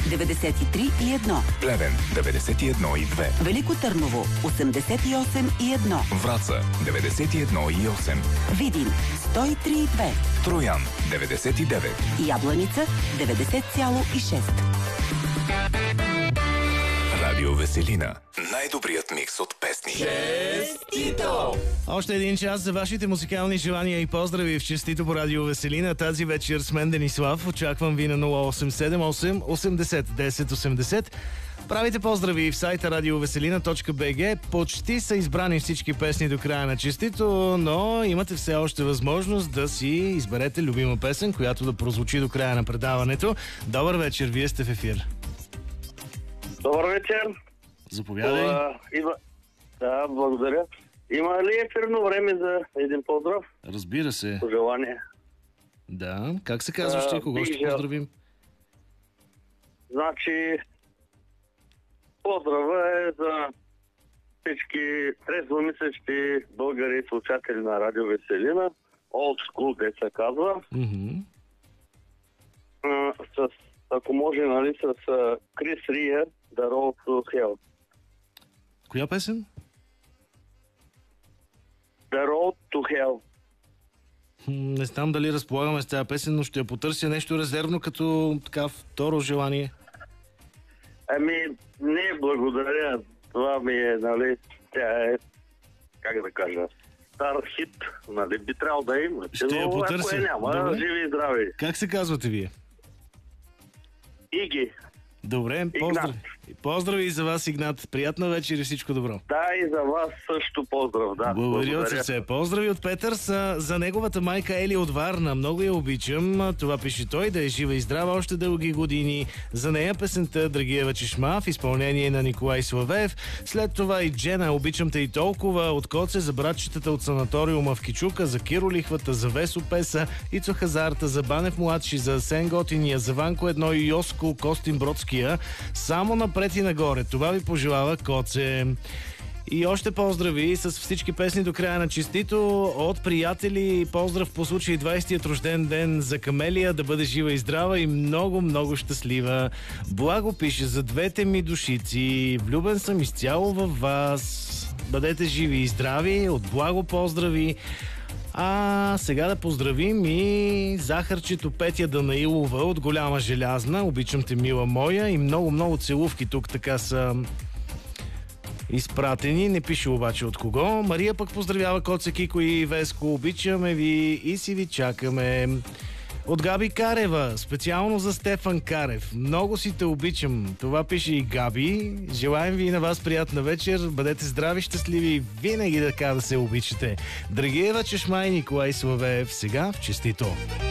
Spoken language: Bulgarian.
93,1. Плевен 91,2. Велико Търново 88,1. Враца 91,8. Видин 103,2. Троян 99. Ябланица 90,6. Радио Веселина. Най-добрият микс от песни. Честито! Още един час за вашите музикални желания и поздрави в Честито по Радио Веселина. Тази вечер с мен Денислав. Очаквам ви на 0878 80 10 80. Правите поздрави в сайта radiovеселина.bg. Почти са избрани всички песни до края на Честито, но имате все още възможност да си изберете любима песен, която да прозвучи до края на предаването. Добър вечер, вие сте в ефир. Добър вечер. Заповядай. Да, благодаря. Има ли ефирно време за един поздрав? Разбира се. Пожелание. Да. Как се казваш ти? Кого ще поздравим? Значи, поздрава е за всички трезвомислещи българи и слушатели на Радио Веселина. Old School, де се казва. Ако може, нали, с Крис Рия, The Road to Hell. Коя песен? The Road to Hell. Не знам дали разполагаме с тази песен, но ще я потърся нещо резервно, като така второ желание. Не, благодаря. Това ми е, нали, тя е, как да кажа, стар хит, нали, би трябвало да има. Ще я потърся. Няма, добре. живи и здрави. Как се казвате вие? Иги. Добре, поздрави и за вас, Игнат. Приятна вечер и всичко добро. Да, и за вас също поздрав, да. Благодаря от сърце. Поздрави от Петър за неговата майка Ели от Варна. Много я обичам. Това пише той, да е жива и здрава още дълги години. За нея песента Драгиева чешма в изпълнение на Николай Славеев. След това и Джена, обичам те и толкова. От Коце за братчетата от санаториума в Кичука, за Киро Лихвата, за Весо Песа, Ицо Хазарта, за Банев младши, за Асен Готиния, за Ванко едно и Йоско Костин Бродския. Само напред и нагоре. Това ви пожелава Коце. И още поздрави с всички песни до края на Честито от приятели. Поздрав по случай 20-тият рожден ден за Камелия, да бъде жива и здрава и много, много щастлива. Благо пише за двете ми душици. Влюбен съм изцяло във вас. Бъдете живи и здрави. От Благо поздрави. А сега да поздравим и захарчето Петя Данаилова от Голяма Желязна. Обичам те, мила моя. И много, много целувки тук така са изпратени. Не пише обаче от кого. Мария пък поздравява Коце, Кико и Веско. Обичаме ви и си ви чакаме. От Габи Карева, специално за Стефан Карев. Много си те обичам. Това пише и Габи. Желаем ви и на вас приятна вечер. Бъдете здрави, щастливи и винаги така да се обичате. Драгиева чешма и Николай Славеев сега в Честито.